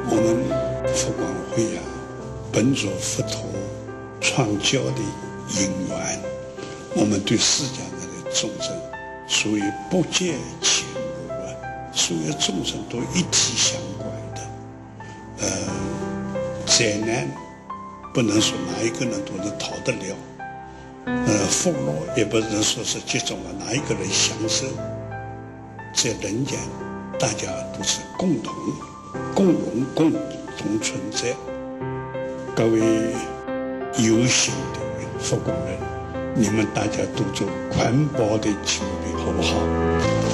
我们佛光会本着佛陀创教的因缘，我们对世间的众生属于不见前路所有众生都一体相关的。灾难不能说哪一个人都能逃得了，福乐也不能说是集中了哪一个人享受。在人间，大家都是共荣、共同存在。各位有心的佛光人，你们大家都做环保的清理，好不好？